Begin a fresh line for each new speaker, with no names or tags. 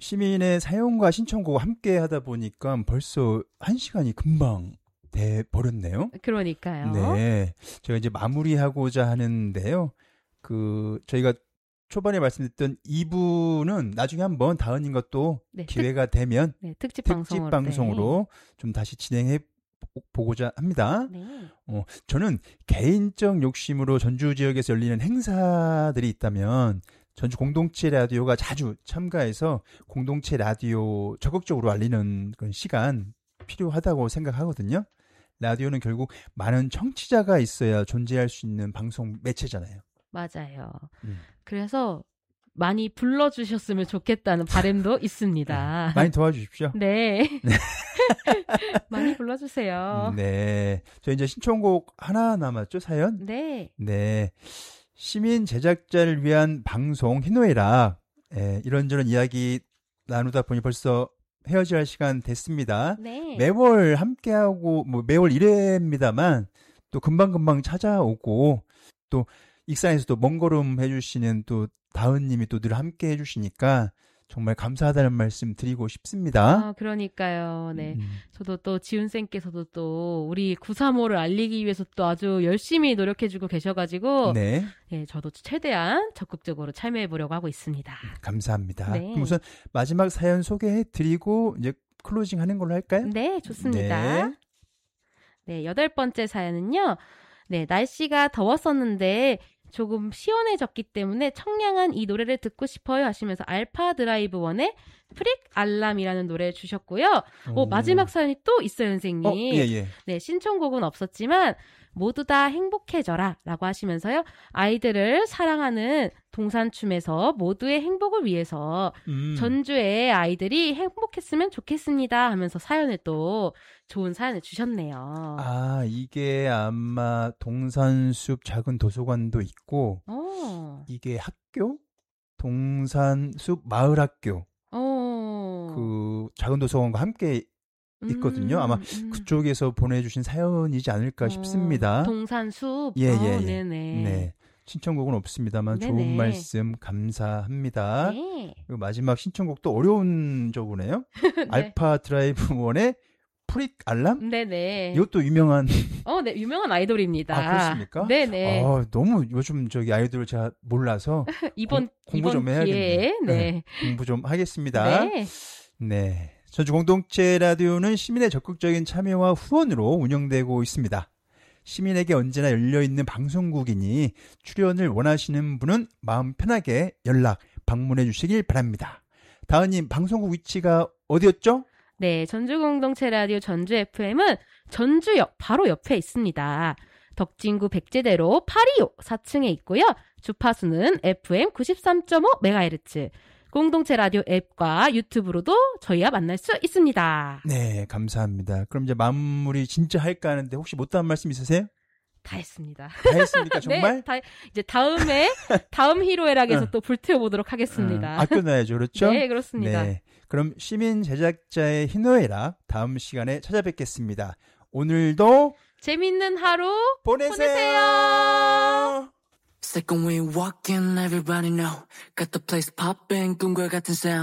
시민의 사연과 신청곡 함께 하다 보니까 벌써 1시간이 금방 돼 버렸네요.
그러니까요.
네. 제가 이제 마무리하고자 하는데요. 저희가 초반에 말씀드렸던 2부는 나중에 한번 다은님 것도
네,
기회가 되면
특집
방송으로 좀 다시 진행해 보고자 합니다.
네.
저는 개인적 욕심으로 전주 지역에서 열리는 행사들이 있다면 전주 공동체 라디오가 자주 참가해서 공동체 라디오 적극적으로 알리는 그런 시간 필요하다고 생각하거든요. 라디오는 결국 많은 청취자가 있어야 존재할 수 있는 방송 매체잖아요.
맞아요. 그래서 많이 불러주셨으면 좋겠다는 바람도 있습니다.
많이 도와주십시오.
네. 많이 불러주세요.
네. 저 이제 신청곡 하나 남았죠, 사연?
네.
네. 시민 제작자를 위한 방송 희노애락. 이런저런 이야기 나누다 보니 벌써 헤어져야 할 시간 됐습니다.
네.
매월 함께하고, 매월 1회입니다만, 또 금방금방 찾아오고, 또 익산에서도 먼걸음 해주시는 또 다은님이 또 늘 함께 해주시니까 정말 감사하다는 말씀 드리고 싶습니다.
그러니까요. 네. 저도 또 지훈쌤께서도 또 우리 935를 알리기 위해서 또 아주 열심히 노력해주고 계셔가지고,
네.
네, 저도 최대한 적극적으로 참여해보려고 하고 있습니다.
감사합니다.
네.
그럼 우선 마지막 사연 소개해드리고 이제 클로징 하는 걸로 할까요?
네, 좋습니다. 네, 8번째 사연은요. 네, 날씨가 더웠었는데 조금 시원해졌기 때문에 청량한 이 노래를 듣고 싶어요 하시면서 알파 드라이브 원의 프릭 알람이라는 노래를 주셨고요. 마지막 사연이 또 있어요, 선생님.
예.
네, 신청곡은 없었지만 모두 다 행복해져라 라고 하시면서요. 아이들을 사랑하는 동산춤에서 모두의 행복을 위해서 전주의 아이들이 행복했으면 좋겠습니다 하면서 사연을 또 좋은 사연을 주셨네요.
아, 이게 아마 동산숲 작은 도서관도 있고 이게 학교? 동산숲 마을학교 그 작은 도서관과 함께 있거든요. 아마 그쪽에서 보내주신 사연이지 않을까 싶습니다.
동산숲.
예.
네네.
네. 신청곡은 없습니다만
네네.
좋은 말씀 감사합니다.
네.
그리고 마지막 신청곡도 어려운 저거네요.
네.
알파 드라이브 원의 프릭 알람?
네네.
이것도 유명한.
네, 유명한 아이돌입니다.
아, 그렇습니까?
네네.
너무 요즘 저기 아이돌을 제가 몰라서
이번
공부 좀 해야겠네요.
네.
공부 좀 하겠습니다. 네. 전주 공동체 라디오는 시민의 적극적인 참여와 후원으로 운영되고 있습니다. 시민에게 언제나 열려있는 방송국이니 출연을 원하시는 분은 마음 편하게 연락, 방문해 주시길 바랍니다. 다은님, 방송국 위치가 어디였죠?
네, 전주 공동체 라디오 전주 FM은 전주역 바로 옆에 있습니다. 덕진구 백제대로 825 4층에 있고요. 주파수는 FM 93.5MHz. 공동체 라디오 앱과 유튜브로도 저희와 만날 수 있습니다.
네, 감사합니다. 그럼 이제 마무리 진짜 할까 하는데 혹시 못다한 말씀 있으세요?
다 했습니다.
다 했습니까, 정말?
네, 이제 다음 희로애락에서 또 불태워보도록 하겠습니다.
아껴놔야죠, 그렇죠?
네, 그렇습니다.
네, 그럼 시민 제작자의 희노애락 다음 시간에 찾아뵙겠습니다. 오늘도
재밌는 하루
보내세요.
Second we walk in, everybody know. Got the place popping, 꿈과 같은 sound.